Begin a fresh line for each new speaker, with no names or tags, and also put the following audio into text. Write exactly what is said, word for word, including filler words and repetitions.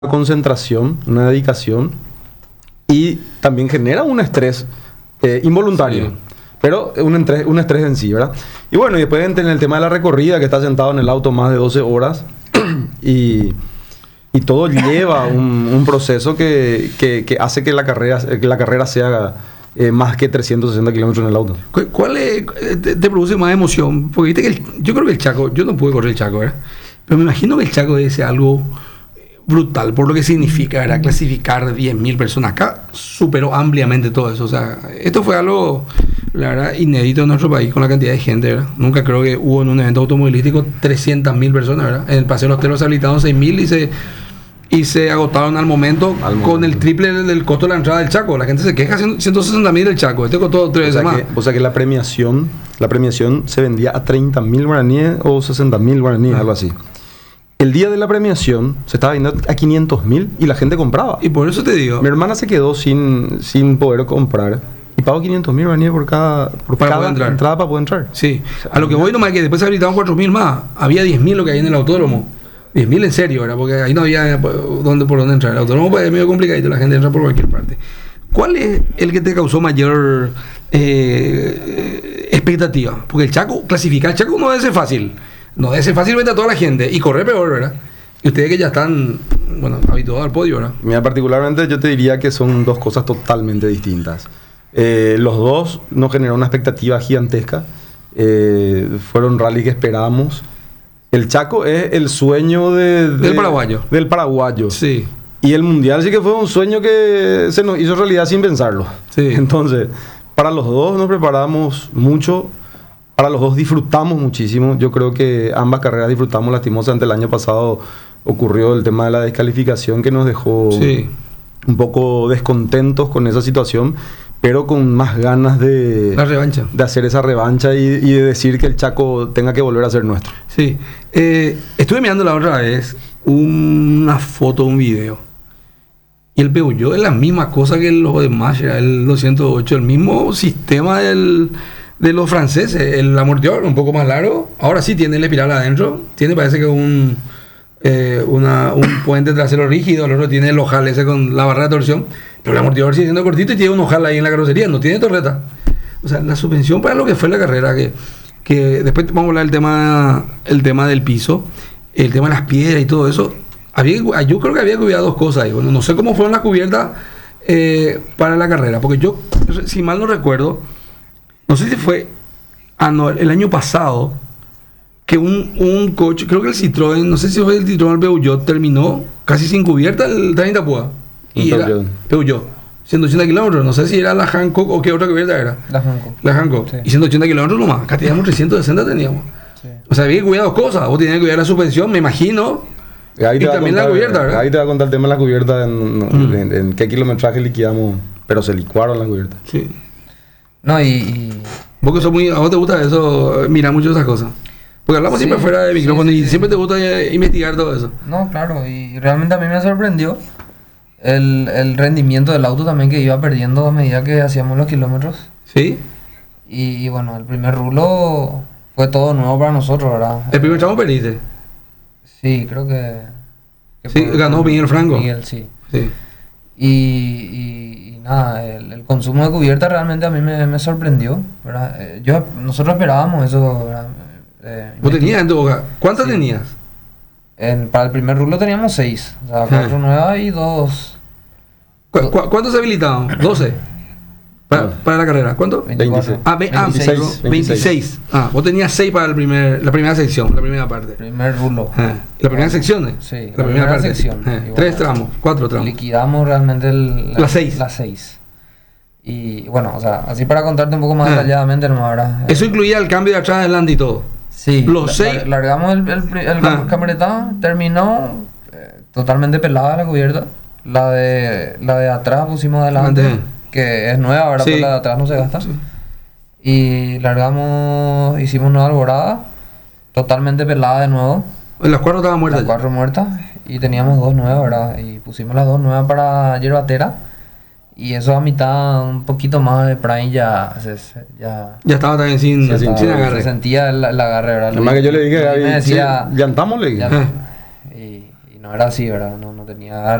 concentración, una dedicación y también genera un estrés eh, involuntario, sí. Pero un estrés, un estrés en sí, ¿verdad? Y bueno, y después en el tema de la recorrida, que está sentado en el auto más de doce horas y, y todo lleva un, un proceso que, que, que hace que la carrera, que la carrera sea eh, más que trescientos sesenta kilómetros en el auto.
¿Cuál es, te, te produce más emoción? Porque viste que el, yo creo que el Chaco, yo no pude correr el Chaco, ¿verdad? Pero me imagino que el Chaco es algo brutal, por lo que significa, era clasificar diez mil personas. Acá superó ampliamente todo eso. O sea, esto fue algo, la verdad, inédito en nuestro país con la cantidad de gente, ¿verdad? Nunca creo que hubo en un evento automovilístico trescientas mil personas, ¿verdad? En el Paseo de los Teros se habilitaron seis mil y se, y se agotaron al momento, al momento con el triple del, del costo de la entrada del Chaco. La gente se queja ciento sesenta mil del Chaco. Este costó tres veces más.
Que, o sea que la premiación, la premiación se vendía a treinta mil guaraníes o sesenta mil guaraníes, ah. algo así. El día de la premiación se estaba vendiendo a quinientos mil y la gente compraba.
Y por eso te digo.
Mi hermana se quedó sin, sin poder comprar y pagó quinientos mil por cada, por
para
cada
poder
entrada para poder entrar.
Sí. O sea, a lo que voy nomás es que después se habilitaron cuatro mil más. Había diez mil lo que hay en el autódromo. diez mil en serio, ¿verdad? Porque ahí no había dónde, por dónde entrar. El autódromo pues, es medio complicadito, la gente entra por cualquier parte. ¿Cuál es el que te causó mayor eh, expectativa? Porque el Chaco, clasificar el Chaco no debe ser fácil. No debe ser fácilmente a toda la gente y correr peor, ¿verdad? Y ustedes que ya están, bueno, habituados al podio, ¿verdad?
Mira, particularmente yo te diría que son dos cosas totalmente distintas. Eh, los dos nos generaron una expectativa gigantesca. Eh, fueron rally que esperábamos. El Chaco es el sueño de, de,
del paraguayo.
Del paraguayo.
Sí.
Y el mundial sí que fue un sueño que se nos hizo realidad sin pensarlo.
Sí.
Entonces, para los dos nos preparamos mucho. Para los dos disfrutamos muchísimo. Yo creo que ambas carreras disfrutamos. Lastimosamente el año pasado ocurrió el tema de la descalificación que nos dejó sí. un poco descontentos con esa situación, pero con más ganas de,
la revancha.
de hacer esa revancha y, y de decir que el Chaco tenga que volver a ser nuestro.
Sí. Eh, estuve mirando la otra vez una foto, un video. Y el Peugeot es la misma cosa que los demás, el doscientos ocho, el mismo sistema del... de los franceses, el amortiguador un poco más largo, ahora sí tiene el espiral adentro, tiene parece que un eh, una, un puente trasero rígido, el otro tiene el ojal ese con la barra de torsión, pero el amortiguador sigue siendo cortito y tiene un ojal ahí en la carrocería, no tiene torreta. O sea, la suspensión para lo que fue la carrera, que, que después vamos a hablar del tema, el tema del piso, el tema de las piedras y todo eso. Había, yo creo que había que cuidar dos cosas ahí. Bueno, no sé cómo fueron las cubiertas eh, para la carrera, porque yo, si mal no recuerdo, no sé si fue ah, no, el año pasado que un, un coche, creo que el Citroën, no sé si fue el Citroën, el Peugeot, terminó casi sin cubierta el treinta Púa. Y era Peugeot, ciento ochenta kilómetros, no sé si era la Hankook o qué otra cubierta era.
La Hankook.
La Hankook. Sí. Y ciento ochenta kilómetros nomás, acá teníamos trescientos sesenta teníamos. Sí. O sea, había que cuidar dos cosas, vos tenías que cuidar la suspensión, me imagino.
Ahí
y también
contar,
la cubierta, ¿verdad?
Ahí te va a contar el tema de la cubierta, en, mm. en, en qué kilometraje liquidamos, pero se licuaron la cubierta.
Sí.
No, y... y...
Vos que sos muy, a vos te gusta eso, mirar mucho esas cosas. Porque hablamos sí, siempre fuera de micrófono sí, sí, y siempre sí. te gusta investigar todo eso.
No, claro, y realmente a mí me sorprendió el, el rendimiento del auto también que iba perdiendo a medida que hacíamos los kilómetros.
Sí.
Y, y bueno, el primer rulo fue todo nuevo para nosotros, ¿verdad?
¿El primer tramo perdiste?
Sí, creo que... que
sí, por, ganó Miguel Franco.
Miguel, sí.
Sí.
Y... y nada, el, el consumo de cubierta realmente a mí me, me sorprendió, ¿verdad? Eh, yo, nosotros esperábamos eso, ¿verdad?
Eh, ¿Vos tenías en tu boca? ¿Cuántas sí. tenías?
En, para el primer rulo teníamos seis, o sea, cuatro nuevas y dos...
¿Cu cu ¿Cuántos se habilitaban? doce. Para, no. para la carrera, ¿cuánto?
veintiséis.
Ah, ve ah veintiséis. veintiséis. veintiséis. Ah, vos tenías seis para el primer, la primera sección, la primera parte.
Primer rulo.
Ah, ¿la primera sección?
Sí,
la,
la
primera,
primera
parte.
sección.
Ah, tres tramos, cuatro tramos.
Liquidamos realmente el,
la, las seis.
Las seis. Y bueno, o sea, así para contarte un poco más ah. detalladamente, no habrá.
Eso incluía el cambio de atrás adelante y todo.
Sí.
Los
la,
seis.
Largamos el, el, el, el ah. camioneta, terminó eh, totalmente pelada la cubierta. La de, la de atrás pusimos adelante. Ah. Que es nueva, ¿verdad? Sí. Pero la de atrás no se gasta. Sí. Y largamos, hicimos una alborada, totalmente pelada de nuevo.
Las cuatro estaban muertas.
Las cuatro muertas. Y teníamos dos nuevas, ¿verdad? Y pusimos las dos nuevas para hierbatera. Y eso a mitad, un poquito más de Prime ya... Ya,
ya estaba también sin,
ya
sin,
estaba,
sin agarre.
Se sentía el, el agarre, ¿verdad?
Además que yo le dije,
me decía...
¿llantamos? Le dije.
Y, y no, no era así, ¿verdad? No, no tenía